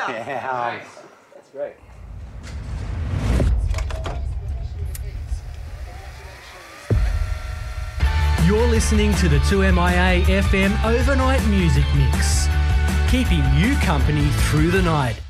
Yeah. That's great. You're listening to the 2MIA FM Overnight Music Mix, keeping you company through the night.